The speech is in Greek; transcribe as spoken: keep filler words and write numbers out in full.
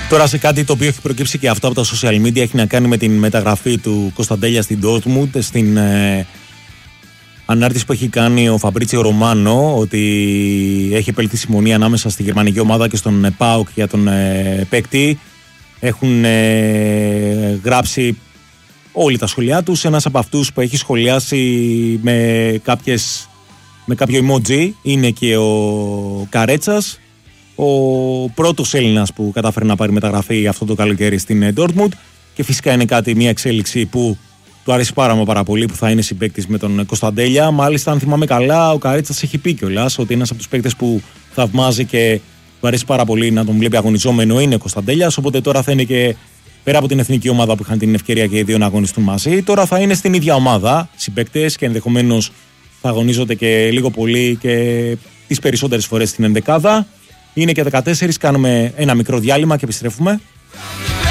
Τώρα σε κάτι το οποίο έχει προκύψει και αυτό από τα social media, έχει να κάνει με την μεταγραφή του Κωνσταντέλια στην Dortmund, στην ε, ανάρτηση που έχει κάνει ο Φαμπρίτσιο Ρωμάνο, ότι έχει επέλθει συμφωνία ανάμεσα στη γερμανική ομάδα και στον ΠΑΟΚ για τον ε, παίκτη. Έχουν ε, γράψει όλοι τα σχολιά τους. Ένας από αυτούς που έχει σχολιάσει με, κάποιες, με κάποιο emoji είναι και ο Καρέτσας, ο πρώτος Έλληνας που κατάφερε να πάρει μεταγραφή αυτό το καλοκαίρι στην Dortmund, και φυσικά είναι κάτι, μια εξέλιξη που του αρέσει πάρα μα πάρα πολύ, που θα είναι συμπαίκτης με τον Κωνσταντέλια. Μάλιστα, αν θυμάμαι καλά, ο Καρέτσας έχει πει κιόλας ότι ένας από τους παίκτες που θαυμάζει και του αρέσει πάρα πολύ να τον βλέπει αγωνιζόμενο είναι ο Κωνσταντέλιας. Οπότε τώρα θα είναι και πέρα από την εθνική ομάδα που είχαν την ευκαιρία και οι δύο να αγωνιστούν μαζί, τώρα θα είναι στην ίδια ομάδα συμπαίκτες και ενδεχομένως θα αγωνίζονται και λίγο πολύ και τις περισσότερες φορές στην ενδεκάδα. Είναι και δεκατέσσερα, κάνουμε ένα μικρό διάλειμμα και επιστρέφουμε.